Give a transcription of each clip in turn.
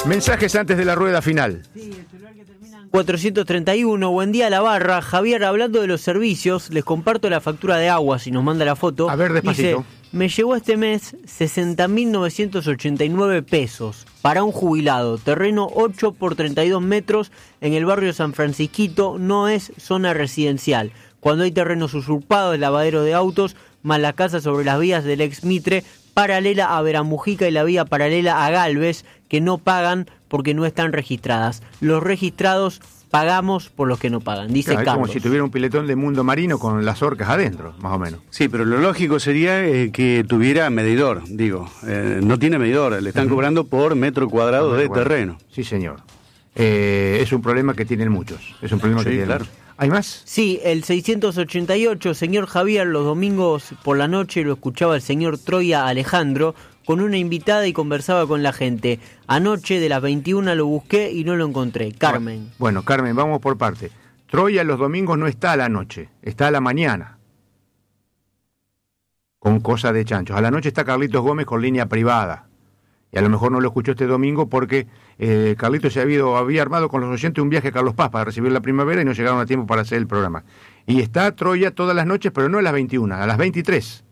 Mensajes antes de la rueda final. Sí, el celular que termina en 431. Buen día, la barra. Javier, hablando de los servicios, les comparto la factura de agua, si nos manda la foto. A ver, despacito. Dice, me llegó este mes 60.989 pesos para un jubilado. Terreno 8 por 32 metros en el barrio San Francisquito. No es zona residencial. Cuando hay terrenos usurpados, lavadero de autos, más la casa sobre las vías del ex Mitre, paralela a Veramujica y la vía paralela a Galvez, que no pagan porque no están registradas. Los registrados pagamos por los que no pagan, dice Claro, Carlos. como si tuviera un piletón de mundo marino con las orcas adentro, más o menos. Sí, pero lo lógico sería que tuviera medidor, no tiene medidor, le están cobrando por metro cuadrado de terreno. Sí, señor. Es un problema que tienen muchos. Es un problema que tienen claro. muchos. ¿Hay más? Sí, el 688, señor Javier, los domingos por la noche lo escuchaba el señor Troya Alejandro con una invitada y conversaba con la gente. Anoche de las 21 lo busqué y no lo encontré. Carmen. Bueno, Carmen, vamos por parte. Troya los domingos no está a la noche, está a la mañana. Con cosa de chanchos. A la noche está Carlitos Gómez con línea privada. Y a lo mejor no lo escuchó este domingo porque Carlitos había armado con los oyentes un viaje a Carlos Paz para recibir la primavera y no llegaron a tiempo para hacer el programa. Y está Troya todas las noches, pero no a las 21, a las 23.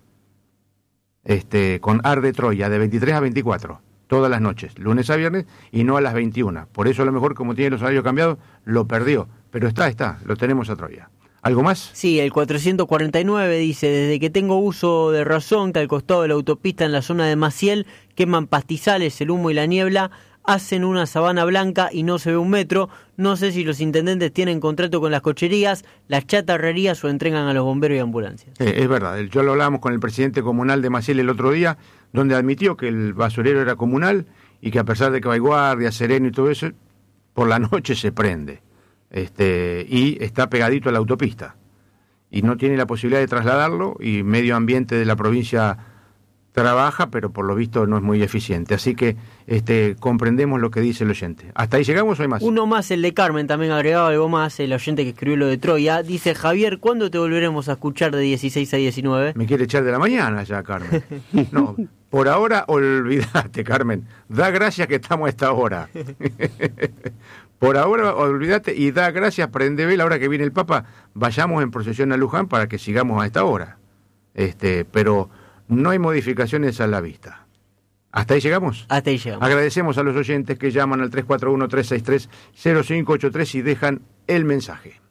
Con Arde Troya, de 23 a 24, todas las noches, lunes a viernes, y no a las 21. Por eso a lo mejor, como tiene los horarios cambiados, lo perdió. Pero está, lo tenemos a Troya. ¿Algo más? Sí, el 449 dice, desde que tengo uso de razón, que al costado de la autopista en la zona de Maciel queman pastizales, el humo y la niebla, hacen una sabana blanca y no se ve un metro. No sé si los intendentes tienen contrato con las cocherías, las chatarrerías o entregan a los bomberos y ambulancias. Es verdad, yo lo hablábamos con el presidente comunal de Maciel el otro día, donde admitió que el basurero era comunal y que a pesar de que hay guardia, sereno y todo eso, por la noche se prende. Y está pegadito a la autopista y no tiene la posibilidad de trasladarlo, y Medio Ambiente de la provincia trabaja, pero por lo visto no es muy eficiente, así que comprendemos lo que dice el oyente. ¿Hasta ahí llegamos o hay más? Uno más, el de Carmen, también agregaba algo más, el oyente que escribió lo de Troya, dice, Javier, ¿cuándo te volveremos a escuchar de 16 a 19? Me quiere echar de la mañana ya, Carmen. No, por ahora olvídate, Carmen, da gracias que estamos a esta hora. Por ahora, olvídate y da gracias, prende vela, ahora que viene el Papa, vayamos en procesión a Luján para que sigamos a esta hora. Pero no hay modificaciones a la vista. ¿Hasta ahí llegamos? Hasta ahí llegamos. Agradecemos a los oyentes que llaman al 341-363-0583 y dejan el mensaje.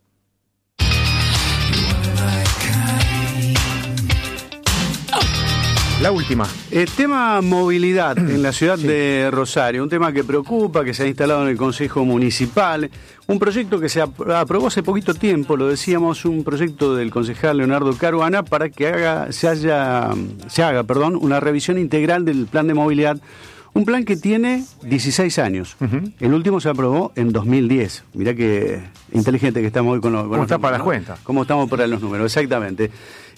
La última. El tema movilidad en la ciudad de Rosario, un tema que preocupa, que se ha instalado en el Consejo Municipal, un proyecto que se aprobó hace poquito tiempo, lo decíamos, un proyecto del concejal Leonardo Caruana para que se haga una revisión integral del plan de movilidad, un plan que tiene 16 años. Uh-huh. El último se aprobó en 2010. Mirá qué inteligente que estamos hoy con los ¿Cómo está números, para ¿no? las cuentas? ¿Cómo estamos para los números? Exactamente.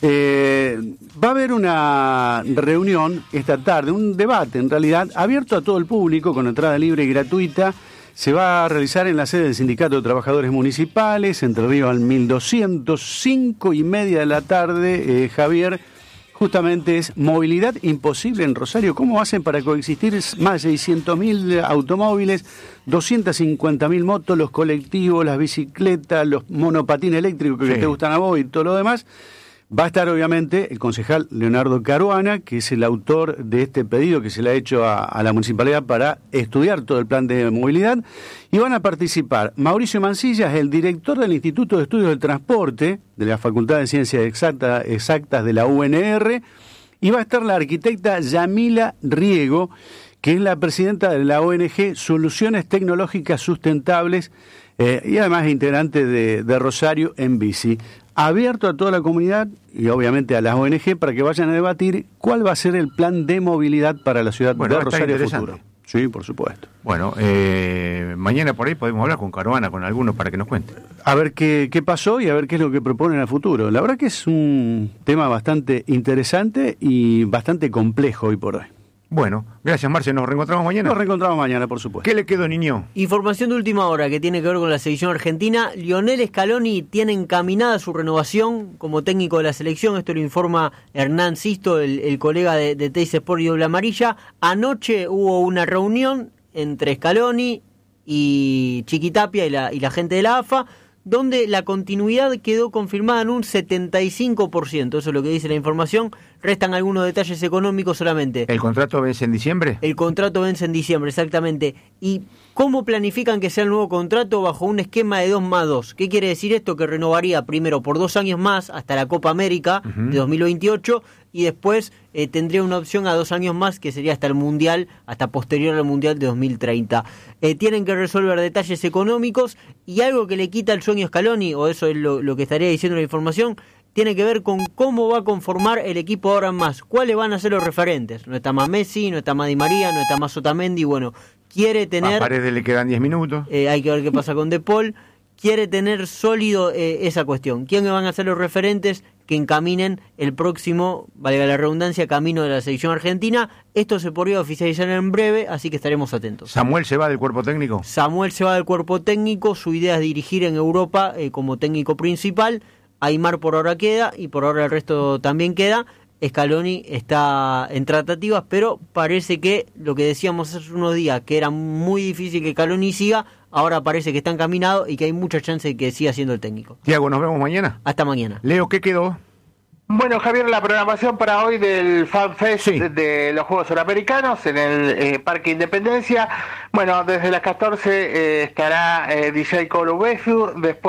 Va a haber una reunión esta tarde, un debate en realidad, abierto a todo el público, con entrada libre y gratuita. Se va a realizar en la sede del Sindicato de Trabajadores Municipales, Entre Ríos al 1200, 5:30 de la tarde, Javier. Justamente es movilidad imposible en Rosario. ¿Cómo hacen para coexistir más de 600.000 automóviles, 250.000 motos, los colectivos, las bicicletas, los monopatines eléctricos que te gustan a vos y todo lo demás? Va a estar obviamente el concejal Leonardo Caruana, que es el autor de este pedido que se le ha hecho a la municipalidad para estudiar todo el plan de movilidad. Y van a participar Mauricio Mancillas, el director del Instituto de Estudios del Transporte, de la Facultad de Ciencias Exactas de la UNR, y va a estar la arquitecta Yamila Riego, que es la presidenta de la ONG Soluciones Tecnológicas Sustentables, y además integrante de Rosario en Bici. Abierto a toda la comunidad y obviamente a las ONG para que vayan a debatir cuál va a ser el plan de movilidad para la ciudad de Rosario futuro. Sí, por supuesto. Bueno, mañana por ahí podemos hablar con Caruana, con alguno, para que nos cuente. A ver qué pasó y a ver qué es lo que proponen al futuro. La verdad que es un tema bastante interesante y bastante complejo hoy por hoy. Bueno, gracias, Marce. ¿Nos reencontramos mañana? Nos reencontramos mañana, por supuesto. ¿Qué le quedó, niño? Información de última hora que tiene que ver con la selección argentina. Lionel Scaloni tiene encaminada su renovación como técnico de la selección. Esto lo informa Hernán Sisto, el colega de Teis Sport y Doble Amarilla. Anoche hubo una reunión entre Scaloni y Chiquitapia y la gente de la AFA, donde la continuidad quedó confirmada en un 75%, eso es lo que dice la información. Restan algunos detalles económicos solamente. ¿El contrato vence en diciembre? El contrato vence en diciembre, exactamente. ¿Y cómo planifican que sea el nuevo contrato? Bajo un esquema de 2+2. ¿Qué quiere decir esto? Que renovaría primero por 2 años más hasta la Copa América de 2028 y después tendría una opción a 2 años más que sería hasta el Mundial, hasta posterior al Mundial de 2030. Tienen que resolver detalles económicos y algo que le quita el sueño a Scaloni, o eso es lo que estaría diciendo la información, tiene que ver con cómo va a conformar el equipo ahora en más. ¿Cuáles van a ser los referentes? No está más Messi, no está más Di María, no está más Otamendi. Bueno, quiere tener... A Paredes le quedan 10 minutos. Hay que ver qué pasa con De Paul. Quiere tener sólido esa cuestión. ¿Quiénes van a ser los referentes que encaminen el próximo, valga la redundancia, camino de la selección argentina? Esto se podría oficializar en breve, así que estaremos atentos. ¿Samuel se va del cuerpo técnico? Samuel se va del cuerpo técnico. Su idea es dirigir en Europa como técnico principal. Aimar por ahora queda y por ahora el resto también queda. Scaloni está en tratativas, pero parece que lo que decíamos hace unos días, que era muy difícil que Scaloni siga, ahora parece que está encaminado y que hay mucha chance de que siga siendo el técnico. Tiago, nos vemos mañana. Hasta mañana. Leo, ¿qué quedó? Bueno, Javier, la programación para hoy del FanFest de los Juegos Suramericanos en el Parque Independencia. Bueno, desde las 14 estará DJ Colo Befur, después